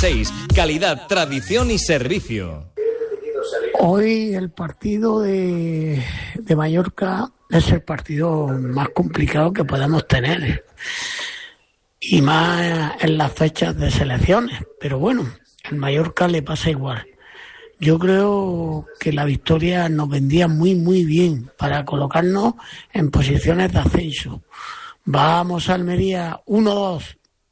6. Calidad, tradición y servicio. Hoy el partido de Mallorca es el partido más complicado que podemos tener. Y más en las fechas de selecciones. Pero bueno, al Mallorca le pasa igual. Yo creo que la victoria nos vendría muy, muy bien para colocarnos en posiciones de ascenso. Vamos, Almería, 1-2.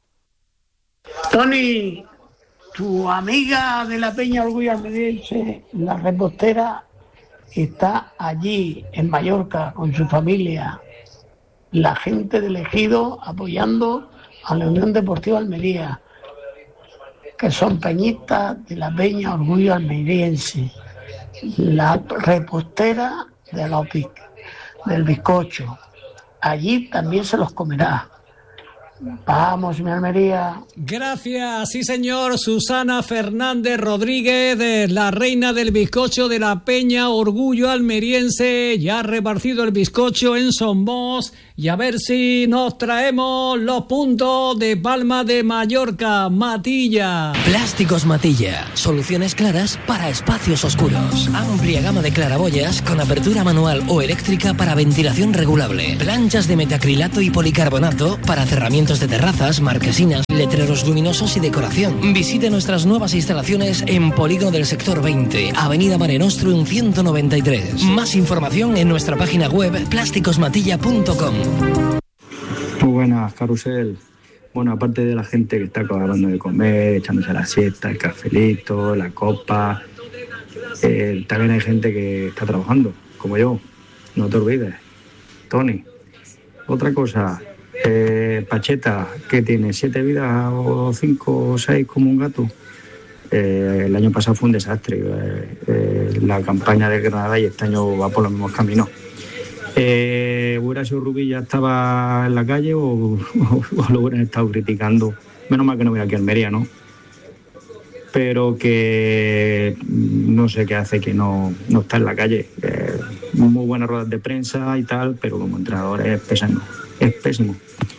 Tony, tu amiga de la Peña Orgullo Almeriense, la repostera, está allí en Mallorca con su familia. La gente del Ejido apoyando a la Unión Deportiva Almería, que son peñistas de la Peña Orgullo Almeriense. La repostera de la OPIC, del bizcocho. Allí también se los comerá. Vamos, mi Almería. Gracias, sí señor. Susana Fernández Rodríguez, la reina del bizcocho de la Peña Orgullo Almeriense, ya ha repartido el bizcocho en Somos. Y a ver si nos traemos los puntos de Palma de Mallorca. Matilla. Plásticos Matilla. Soluciones claras para espacios oscuros. Amplia gama de claraboyas con apertura manual o eléctrica para ventilación regulable. Planchas de metacrilato y policarbonato para cerramientos de terrazas, marquesinas, letreros luminosos y decoración. Visite nuestras nuevas instalaciones en Polígono del Sector 20, Avenida Mare Nostrum 193. Más información en nuestra página web plásticosmatilla.com. Muy buenas, Carrusel. Bueno, aparte de la gente que está acabando de comer, echándose la siesta, el cafelito, la copa, también hay gente que está trabajando, como yo. No te olvides. Tony, otra cosa, Pacheta, que tiene 7 vidas o 5 o 6 como un gato. El año pasado fue un desastre. La campaña de Granada y este año va por los mismos caminos. ¿Hubiera sido Rubí ya estaba en la calle o lo hubieran estado criticando? Menos mal que no viene aquí a Almería, ¿no? Pero que no sé qué hace que no está en la calle. Muy buenas ruedas de prensa y tal, pero como entrenador es pésimo. Es pésimo.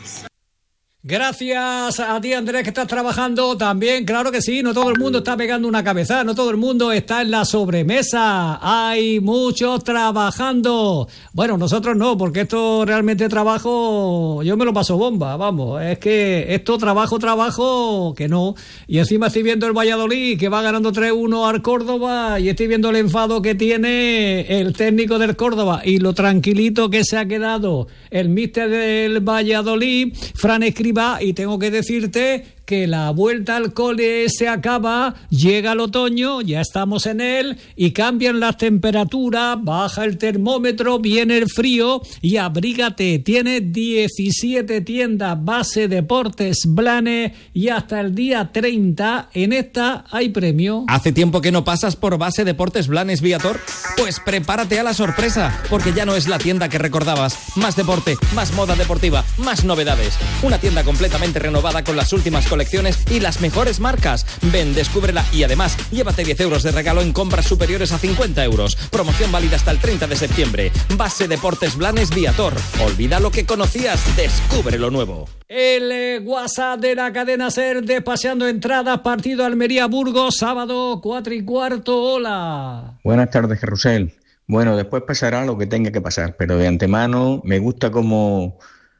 Gracias a ti, Andrés, que estás trabajando también. Claro que sí, no todo el mundo está pegando una cabeza, no todo el mundo está en la sobremesa. Hay muchos trabajando. Bueno, nosotros no, porque esto realmente trabajo, yo me lo paso bomba, vamos. Es que esto trabajo, que no. Y encima estoy viendo el Valladolid, que va ganando 3-1 al Córdoba, y estoy viendo el enfado que tiene el técnico del Córdoba y lo tranquilito que se ha quedado el míster del Valladolid, Fran Escribá. Y tengo que decirte que la vuelta al cole se acaba, llega el otoño, ya estamos en él, y cambian las temperaturas, baja el termómetro, viene el frío, y abrígate. Tiene 17 tiendas Base Deportes Blanes, y hasta el día 30 en esta hay premio. ¿Hace tiempo que no pasas por Base Deportes Blanes Viator? Pues prepárate a la sorpresa, porque ya no es la tienda que recordabas. Más deporte, más moda deportiva, más novedades. Una tienda completamente renovada con las últimas colecciones y las mejores marcas. Ven, descúbrela y además llévate 10 euros de regalo en compras superiores a 50 euros. Promoción válida hasta el 30 de septiembre. Base Deportes Blanes Viator. Olvida lo que conocías, descubre lo nuevo. El WhatsApp de la cadena SER Despaseando Entradas, partido Almería-Burgos, sábado 4:15. Hola. Buenas tardes, Carrusel. Bueno, después pasará lo que tenga que pasar, pero de antemano me gusta cómo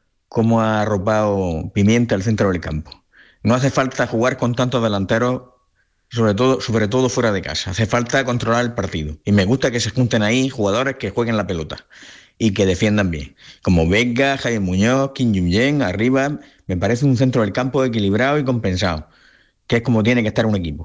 ha arropado Pimienta al centro del campo. No hace falta jugar con tantos delanteros, sobre todo fuera de casa. Hace falta controlar el partido. Y me gusta que se junten ahí jugadores que jueguen la pelota y que defiendan bien. Como Vega, Jaime Muñoz, Kim Jung-yen, arriba. Me parece un centro del campo equilibrado y compensado, que es como tiene que estar un equipo.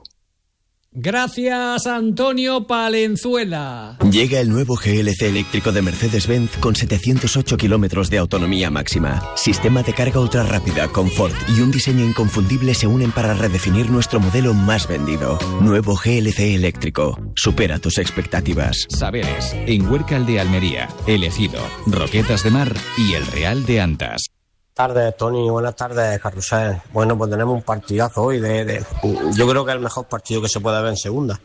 Gracias, Antonio Palenzuela. Llega el nuevo GLC eléctrico de Mercedes-Benz con 708 kilómetros de autonomía máxima. Sistema de carga ultra rápida, confort y un diseño inconfundible se unen para redefinir nuestro modelo más vendido. Nuevo GLC eléctrico. Supera tus expectativas. Saberes, en Huércal de Almería, El Ejido, Roquetas de Mar y El Real de Antas. Buenas tardes, Tony. Buenas tardes, Carrusel. Bueno, pues tenemos un partidazo hoy. Yo creo que es el mejor partido que se puede ver en segunda.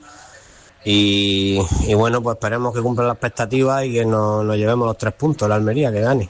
Y bueno, pues esperemos que cumplan las expectativas y que nos llevemos los 3 puntos, la Almería, que gane.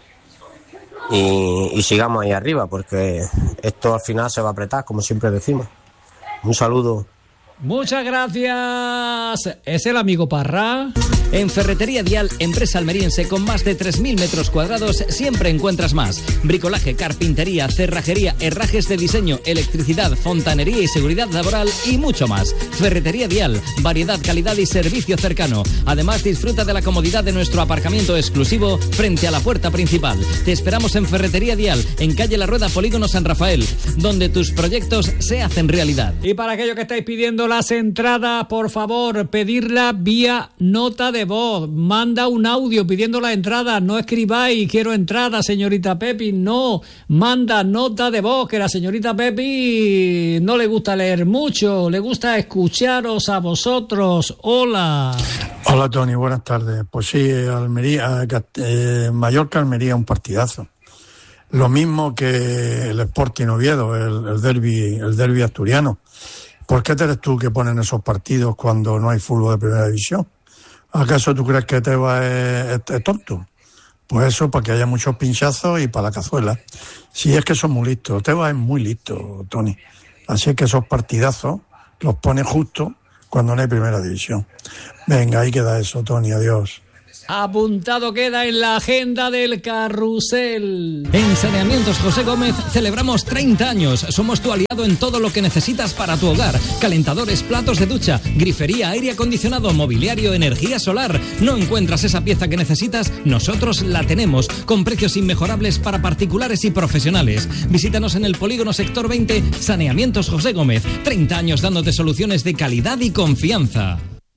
Y sigamos ahí arriba, porque esto al final se va a apretar, como siempre decimos. Un saludo. Muchas gracias. ¿Es el amigo Parra? En Ferretería Dial, empresa almeriense con más de 3.000 metros cuadrados, siempre encuentras más. Bricolaje, carpintería, cerrajería, herrajes de diseño, electricidad, fontanería y seguridad laboral y mucho más. Ferretería Dial, variedad, calidad y servicio cercano. Además, disfruta de la comodidad de nuestro aparcamiento exclusivo frente a la puerta principal. Te esperamos en Ferretería Dial, en calle La Rueda, Polígono San Rafael, donde tus proyectos se hacen realidad. Y para aquellos que estáis pidiendo las entradas, por favor, pedirla vía nota de voz. Manda un audio pidiendo la entrada. No escribáis quiero entrada, señorita Pepi. No, manda nota de voz, que la señorita Pepi no le gusta leer mucho, le gusta escucharos a vosotros. Hola. Hola, Tony, buenas tardes. Pues sí, Almería, Mallorca-Almería, un partidazo. Lo mismo que el Sporting Oviedo, el derbi asturiano. ¿Por qué eres tú que ponen esos partidos cuando no hay fútbol de primera división? ¿Acaso tú crees que Tebas es tonto? Pues eso, para que haya muchos pinchazos y para la cazuela. Sí, es que son muy listos. Tebas es muy listo, Tony. Así es que esos partidazos los pone justo cuando no hay primera división. Venga, ahí queda eso, Tony. Adiós. Apuntado queda en la agenda del carrusel. En Saneamientos José Gómez celebramos 30 años. Somos tu aliado en todo lo que necesitas para tu hogar. Calentadores, platos de ducha, grifería, aire acondicionado, mobiliario, energía solar. ¿No encuentras esa pieza que necesitas? Nosotros la tenemos, con precios inmejorables para particulares y profesionales. Visítanos en el Polígono Sector 20, Saneamientos José Gómez. 30 años dándote soluciones de calidad y confianza.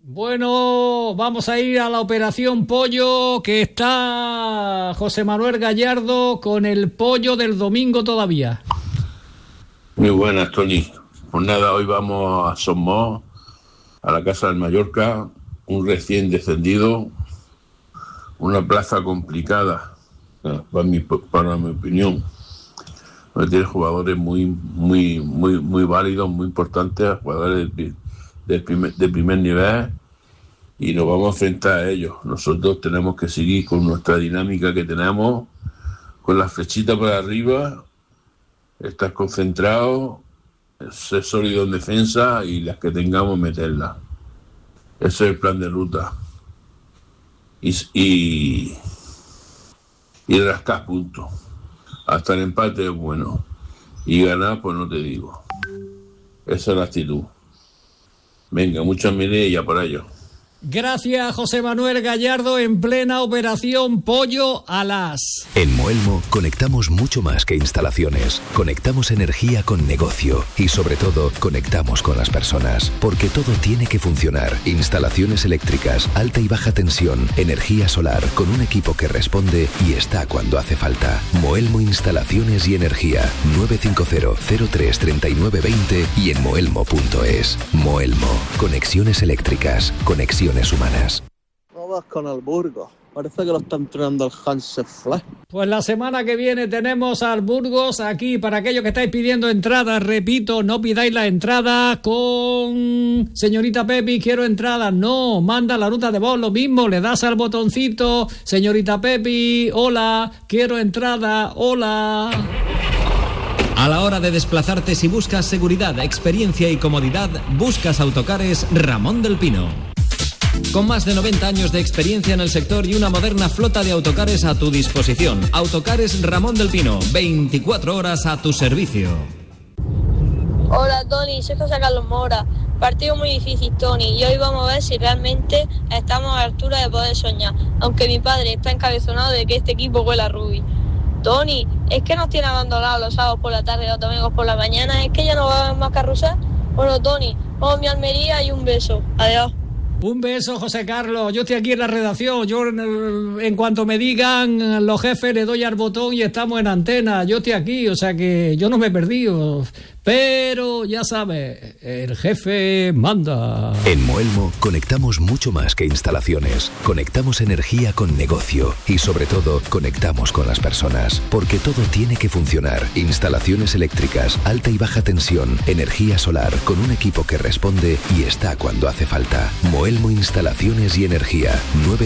Bueno, vamos a ir a la operación pollo, que está José Manuel Gallardo con el pollo del domingo todavía. Muy buenas, Tony. Pues nada, hoy vamos a Somos, a la Casa del Mallorca, un recién descendido, una plaza complicada, para mi opinión. Tiene jugadores muy válidos, muy importantes, jugadores de primer nivel, y nos vamos a enfrentar a ellos. Nosotros tenemos que seguir con nuestra dinámica que tenemos, con la flechita para arriba, estar concentrados, ser sólido en defensa y las que tengamos meterlas. Ese es el plan de ruta. Y rascar puntos. Hasta el empate es bueno. Y ganar, pues no te digo. Esa es la actitud. Venga, muchas miles y ya por ello. Gracias, José Manuel Gallardo, en plena operación Pollo a las. En Moelmo conectamos mucho más que instalaciones. Conectamos energía con negocio y, sobre todo, conectamos con las personas. Porque todo tiene que funcionar. Instalaciones eléctricas, alta y baja tensión, energía solar, con un equipo que responde y está cuando hace falta. Moelmo Instalaciones y Energía. 950-03-3920 y en moelmo.es. Moelmo. Conexiones eléctricas. Conexiones humanas. No vas con el Burgos. Parece que lo está entrenando el Hanse Flick. Pues la semana que viene tenemos al Burgos aquí. Para aquellos que estáis pidiendo entradas, repito, no pidáis la entrada con señorita Pepi, quiero entrada. No, manda la nota de voz, lo mismo, le das al botoncito, señorita Pepi, hola, quiero entrada, hola. A la hora de desplazarte, si buscas seguridad, experiencia y comodidad, buscas Autocares Ramón del Pino. Con más de 90 años de experiencia en el sector y una moderna flota de autocares a tu disposición. Autocares Ramón del Pino, 24 horas a tu servicio. Hola, Tony, soy José Carlos Mora. Partido muy difícil, Tony, y hoy vamos a ver si realmente estamos a la altura de poder soñar, aunque mi padre está encabezonado de que este equipo huela a Rubi. Tony, es que nos tiene abandonados los sábados por la tarde y los domingos por la mañana, es que ya no va a haber más carrusel. Bueno, Tony, vamos a mi Almería y un beso. Adiós. Un beso, José Carlos. Yo estoy aquí en la redacción. Yo, en cuanto me digan los jefes, le doy al botón y estamos en antena. Yo estoy aquí, o sea que yo no me he perdido. Pero, ya sabes, el jefe manda. En Moelmo conectamos mucho más que instalaciones. Conectamos energía con negocio y, sobre todo, conectamos con las personas. Porque todo tiene que funcionar. Instalaciones eléctricas, alta y baja tensión, energía solar, con un equipo que responde y está cuando hace falta. Moelmo Instalaciones y Energía.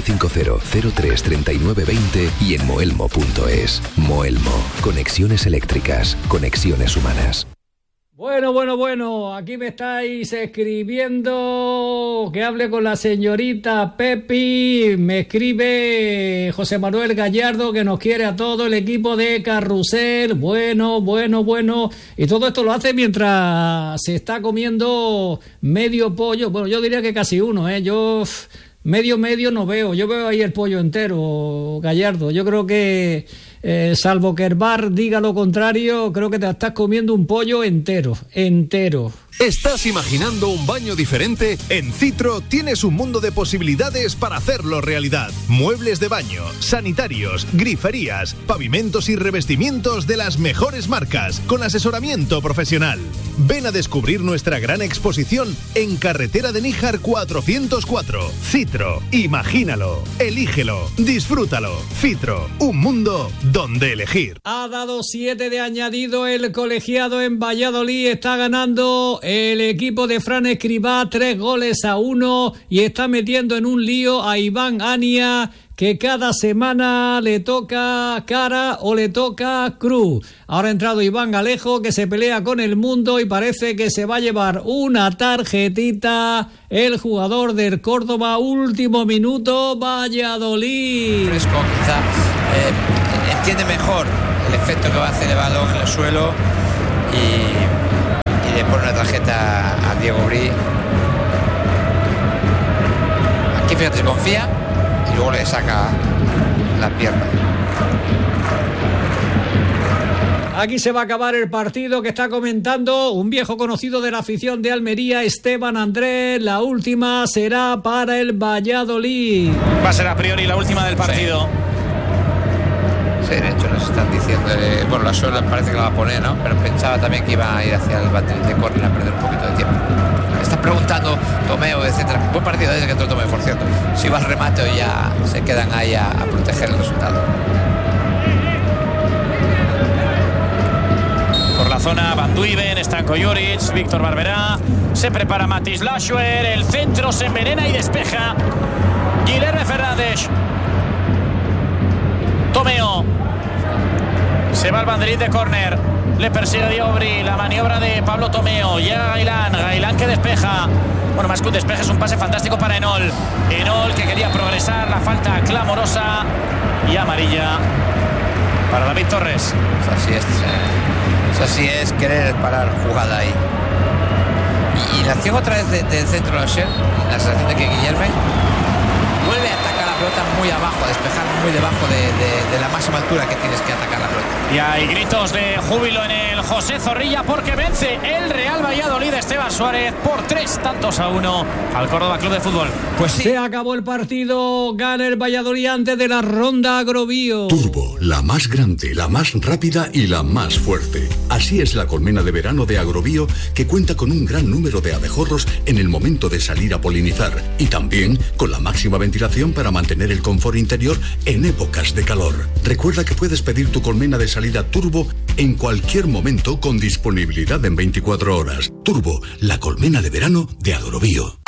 950-03-3920 y en moelmo.es. Moelmo. Conexiones eléctricas. Conexiones humanas. Bueno, Bueno, aquí me estáis escribiendo que hable con la señorita Pepi. Me escribe José Manuel Gallardo que nos quiere a todo el equipo de Carrusel. Bueno. Y todo esto lo hace mientras se está comiendo medio pollo. Bueno, yo diría que casi uno, Yo medio no veo. Yo veo ahí el pollo entero, Gallardo. Yo creo que... salvo que el bar diga lo contrario, creo que te estás comiendo un pollo entero. ¿Estás imaginando un baño diferente? En Citro tienes un mundo de posibilidades para hacerlo realidad. Muebles de baño, sanitarios, griferías, pavimentos y revestimientos de las mejores marcas, con asesoramiento profesional. Ven a descubrir nuestra gran exposición en Carretera de Níjar 404. Citro, imagínalo, elígelo, disfrútalo. Citro, un mundo donde elegir. Ha dado 7 de añadido el colegiado en Valladolid. Está ganando el equipo de Fran Escribá 3-1 y está metiendo en un lío a Iván Ania, que cada semana le toca cara o le toca cruz. Ahora ha entrado Iván Alejo, que se pelea con el mundo y parece que se va a llevar una tarjetita el jugador del Córdoba. Último minuto, Valladolid. Fresco, quizá entiende mejor el efecto que va a hacer el balón en el suelo y le pone una tarjeta a Diego Bri. Aquí fíjate, se confía y luego le saca la pierna. Aquí se va a acabar el partido que está comentando un viejo conocido de la afición de Almería, Esteban Andrés. La última será para el Valladolid. Va a ser a priori la última del partido. Sí, de hecho nos están diciendo, bueno, la suela parece que la va a poner, ¿no? Pero pensaba también que iba a ir hacia el banderín de córner a perder un poquito de tiempo. Me están preguntando Tomeo, etcétera. Buen partido desde que entró Tomeo, por cierto. Si va al remate o ya se quedan ahí a proteger el resultado. Por la zona, Van Duiven, Stanko Juric, Víctor Barberá. Se prepara Matis Laschuer, el centro se envenena y despeja Guilherme Fernández. Tomeo se va al banderín de córner, le persigue Diego Bri, la maniobra de Pablo Tomeo, llega Gailán que despeja, bueno, más que un despeje, es un pase fantástico para Enol que quería progresar, la falta clamorosa y amarilla para David Torres. Así es querer parar jugada ahí. Y la acción otra vez del centro de la sensación de que Guilherme vuelve a atacar la pelota muy abajo, a despejar muy debajo de la máxima altura que tienes que atacar la pelota. Y hay gritos de júbilo en el José Zorrilla porque vence el Real Valladolid, Esteban Suárez, por 3-1 al Córdoba Club de Fútbol. Pues sí. Se acabó el partido, gana el Valladolid antes de la ronda Agrobio. Turbo, la más grande, la más rápida y la más fuerte. Así es la colmena de verano de Agrobio, que cuenta con un gran número de abejorros en el momento de salir a polinizar y también con la máxima ventilación para mantener el confort interior en épocas de calor. Recuerda que puedes pedir tu colmena de salida Turbo en cualquier momento con disponibilidad en 24 horas. Turbo, la colmena de verano de Agrobio.